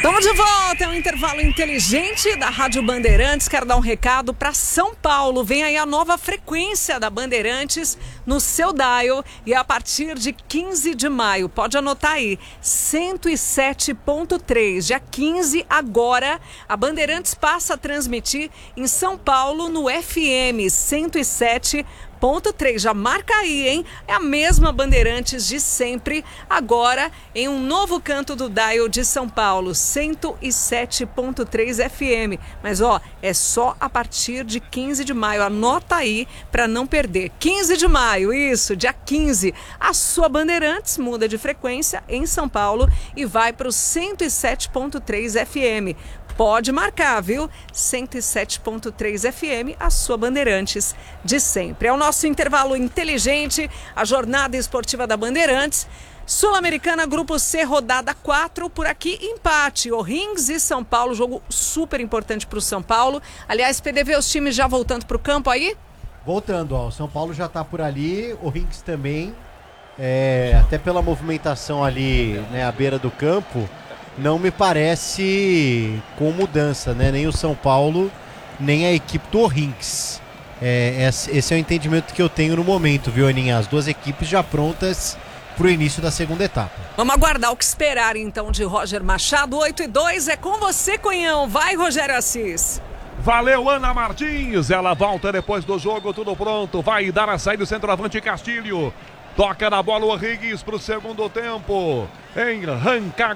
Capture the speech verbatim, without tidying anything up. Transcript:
Estamos de volta, é um intervalo inteligente da Rádio Bandeirantes. Quero dar um recado para São Paulo. Vem aí a nova frequência da Bandeirantes no seu dial e a partir de quinze de maio. Pode anotar aí, cento e sete ponto três. Dia quinze, agora, a Bandeirantes passa a transmitir em São Paulo no F M cento e sete ponto três. Já marca aí, hein? É a mesma Bandeirantes de sempre, agora em um novo canto do dial de São Paulo, cento e sete ponto três F M. Mas ó, é só a partir de quinze de maio. Anota aí para não perder. quinze de maio, isso, dia quinze. A sua Bandeirantes muda de frequência em São Paulo e vai para o cento e sete ponto três F M. Pode marcar, viu? cento e sete ponto três F M, a sua Bandeirantes de sempre. É o nosso intervalo inteligente, a jornada esportiva da Bandeirantes. Sul-Americana, Grupo C, rodada quatro, por aqui empate. O'Rings e São Paulo, jogo super importante para o São Paulo. Aliás, P D V, os times já voltando para o campo aí? Voltando, ó, o São Paulo já está por ali, o O'Rings também, é, até pela movimentação ali, né, à beira do campo, não me parece com mudança, né? Nem o São Paulo, nem a equipe do O'Rings. É, esse é o entendimento que eu tenho no momento, viu, Aninha? As duas equipes já prontas para o início da segunda etapa. Vamos aguardar o que esperar, então, de Roger Machado. oito e dois é com você, Cunhão. Vai, Rogério Assis. Valeu, Ana Martins. Ela volta depois do jogo, tudo pronto. Vai dar a saída do centroavante Castilho. Toca na bola o O'Rings para o segundo tempo. Em Rancagua.